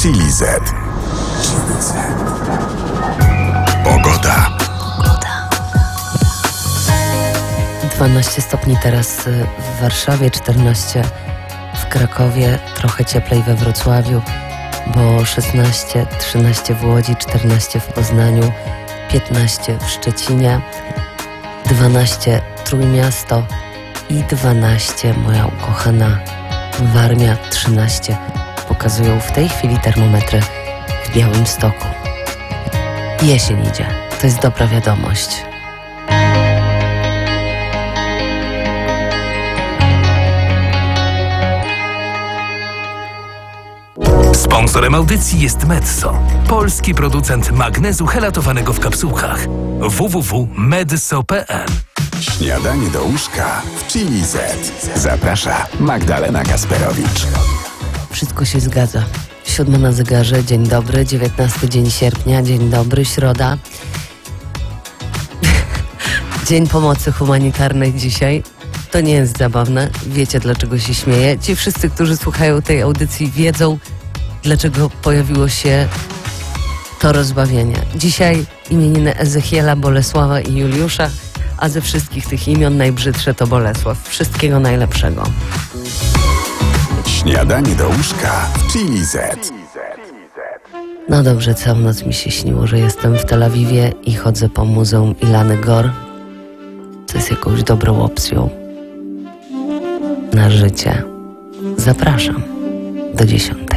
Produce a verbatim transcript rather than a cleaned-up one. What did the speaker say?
Chili Z. Pogoda. dwanaście stopni teraz w Warszawie, czternaście w Krakowie, trochę cieplej we Wrocławiu, bo szesnaście, trzynaście w Łodzi, czternaście w Poznaniu, piętnaście w Szczecinie, dwanaście Trójmiasto i dwanaście moja ukochana Warmia, trzynaście pokazują w tej chwili termometry w Białymstoku. Jesień idzie, to jest dobra wiadomość. Sponsorem audycji jest Medzo, polski producent magnezu helatowanego w kapsułkach. w w w kropka medzo kropka p l. Śniadanie do łóżka w Chili Z. Zaprasza Magdalena Kasperowicz. Wszystko się zgadza. Siódma na zegarze, dzień dobry, dziewiętnasty dzień sierpnia, dzień dobry, środa. Dzień pomocy humanitarnej dzisiaj. To nie jest zabawne, wiecie dlaczego się śmieję. Ci wszyscy, którzy słuchają tej audycji, wiedzą, dlaczego pojawiło się to rozbawienie. Dzisiaj imieniny Ezechiela, Bolesława i Juliusza, a ze wszystkich tych imion najbrzydsze to Bolesław. Wszystkiego najlepszego. Śniadanie do łóżka w Chili Z. No dobrze, całą noc mi się śniło, że jestem w Tel Awiwie i chodzę po muzeum Ilany Gor. To jest jakąś dobrą opcją na życie. Zapraszam do dziesiątej.